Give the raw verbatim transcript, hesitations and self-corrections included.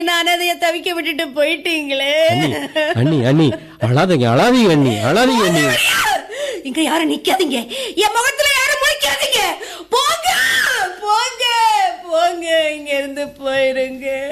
அனாதைய தவிக்க விட்டுட்டு போயிட்டீங்களே. அண்ணி அண்ணி அழாதீங்க அழாதீங்க அண்ணி அழாதீங்க அண்ணி. இங்க யாரும் நிக்காதீங்க, என் முகத்துல யாரும் முழிக்காதீங்க. போங்க போங்க போங்க, இங்க இருந்து போயிருங்க.